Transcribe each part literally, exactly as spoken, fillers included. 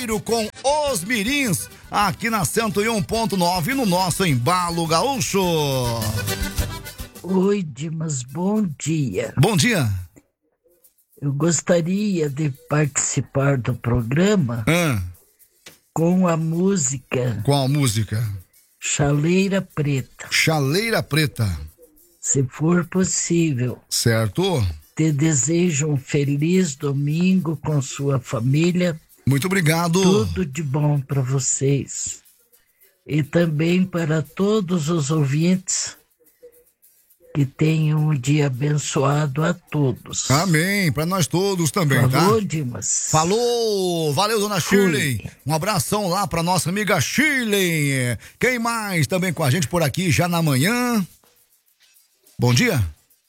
Com os mirins, aqui na cento e um ponto nove, no nosso Embalo Gaúcho. Oi, Dimas, bom dia. Bom dia. Eu gostaria de participar do programa ah. com a música. Qual música? Chaleira Preta. Chaleira Preta. Se for possível. Certo. Te desejo um feliz domingo com sua família. Muito obrigado. Tudo de bom para vocês. E também para todos os ouvintes, que tenham um dia abençoado a todos. Amém, para nós todos também, tá? Falou, Dimas. Falou, valeu, dona Shirley. Um abração lá para nossa amiga Shirley. Quem mais também com a gente por aqui já na manhã? Bom dia.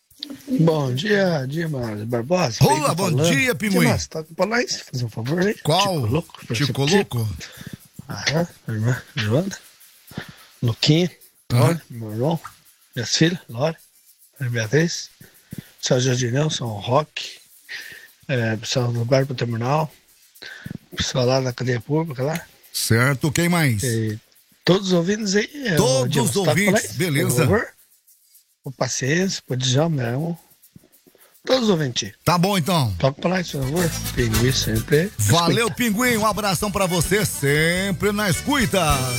Bom dia, Dimas Barbosa. Olá, bom falando. dia, Pinguim. Dimas, toca pra nós, fazer um favor aí. Qual? Chico Louco. Chico Louco? Aham, irmã Joana, Luquinha, Laura, meu irmão, minhas filhas, Laura, Beatriz, São Jardinel, São Roque, é, pessoal do bar pro terminal, pessoal lá da cadeia pública lá. Certo, quem mais? E todos os ouvintes aí. Todos Dimas, os ouvintes, beleza. Por favor. Com paciência, por mesmo. Todos os ouvintes. Tá bom, então. Toca pra nós, por favor. Pinguim sempre. Valeu, Pinguim. Um abração pra você, sempre na escuta.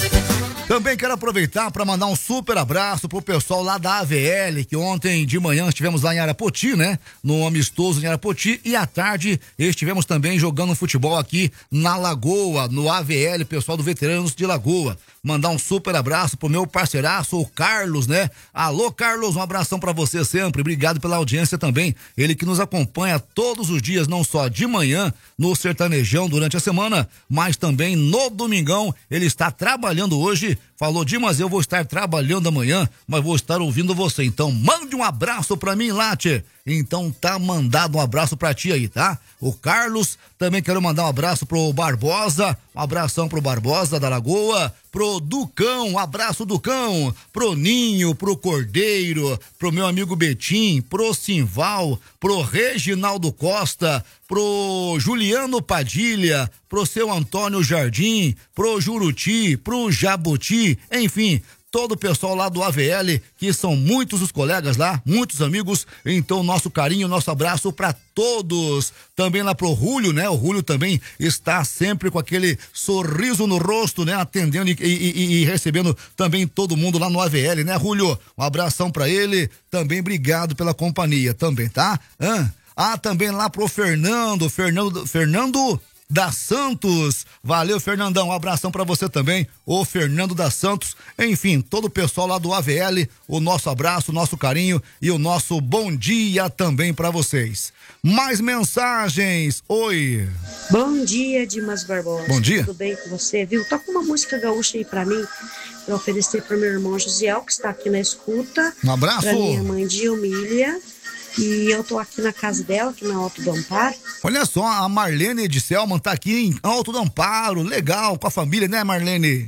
Também quero aproveitar para mandar um super abraço pro pessoal lá da A V L, que ontem de manhã estivemos lá em Arapoti, né? No amistoso em Arapoti, e à tarde estivemos também jogando futebol aqui na Lagoa, no A V L, pessoal do Veteranos de Lagoa. Mandar um super abraço pro meu parceiraço, o Carlos, né? Alô, Carlos, um abração pra você sempre. Obrigado pela audiência também. Ele que nos acompanha todos os dias, não só de manhã no Sertanejão durante a semana, mas também no domingão. Ele está trabalhando hoje. Falou, Dimas, eu vou estar trabalhando amanhã, mas vou estar ouvindo você. Então, mande um abraço pra mim lá, tchê. Então tá mandado um abraço pra ti aí, tá? O Carlos, também quero mandar um abraço pro Barbosa, um abração pro Barbosa da Lagoa, pro Ducão, um abraço Ducão, pro Ninho, pro Cordeiro, pro meu amigo Betim, pro Simval, pro Reginaldo Costa, pro Juliano Padilha, pro seu Antônio Jardim, pro Juruti, pro Jabuti, enfim, todo o pessoal lá do A V L, que são muitos os colegas lá, muitos amigos, então nosso carinho, nosso abraço para todos. Também lá pro Rúlio, né? O Rúlio também está sempre com aquele sorriso no rosto, né? Atendendo e, e, e recebendo também todo mundo lá no A V L, né, Rúlio? Um abração para ele, também obrigado pela companhia também, tá? Ah, ah também lá pro Fernando, Fernando, Fernando... da Santos, valeu Fernandão, um abração pra você também, o Fernando da Santos, enfim, todo o pessoal lá do A V L, o nosso abraço, o nosso carinho e o nosso bom dia também pra vocês. Mais mensagens, oi. Bom dia, Dimas Barbosa. Bom dia. Tudo bem com você, viu? Toca uma música gaúcha aí pra mim, pra oferecer pro meu irmão Josiel, que está aqui na escuta. Um abraço. Pra minha mãe Dilmília. E eu tô aqui na casa dela, aqui na Alto do Amparo. Olha só, a Marlene de Selman tá aqui em Alto do Amparo, legal, com a família, né, Marlene?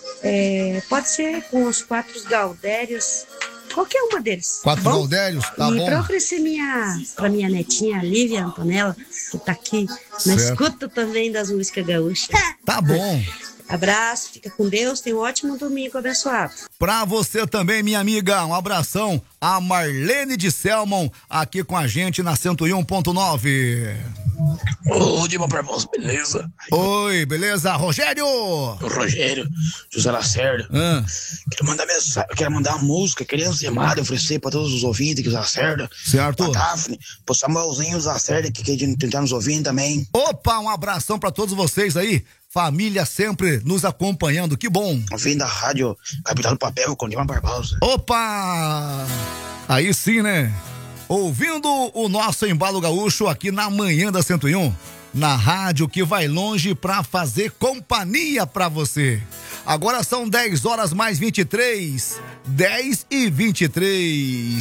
É, pode ser com os quatro Gaudérios, qualquer uma deles. Quatro tá Gaudérios, tá e bom. E pra oferecer minha, pra minha netinha, Lívia Antonella, que tá aqui na escuta também das músicas gaúchas. Tá bom. Abraço, fica com Deus, tenha um ótimo domingo abençoado. Pra você também, minha amiga, um abração, a Marlene de Selman, aqui com a gente na cento e um ponto nove. Ô, Dimas Barbosa, beleza? Oi, beleza? Rogério! O Rogério, José Lacerda. Ah. Quero mandar mensagem, quero mandar uma música, Criança Amada, oferecer pra todos os ouvintes que os Lacerda. Certo. Pra Daphne, pro Samuelzinho, os Lacerda, que quer tentar nos ouvindo também. Opa, um abração pra todos vocês aí. Família sempre nos acompanhando, que bom. Ouvindo a rádio Capital do Papel com Dimas Barbosa. Opa! Aí sim, né? Ouvindo o nosso Embalo Gaúcho aqui na manhã da cento e um, na rádio que vai longe pra fazer companhia pra você. Agora são dez horas mais vinte e três, dez e vinte e três.